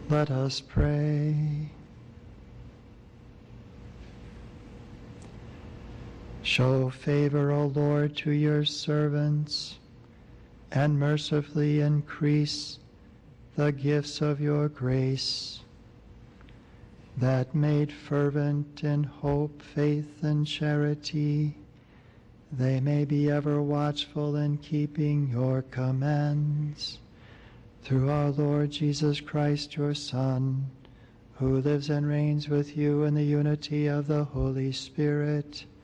Let us pray. Show favor, O Lord, to your servants, and mercifully increase the gifts of your grace, that made fervent in hope, faith, and charity, they may be ever watchful in keeping your commands. Through our Lord Jesus Christ, your Son, who lives and reigns with you in the unity of the Holy Spirit,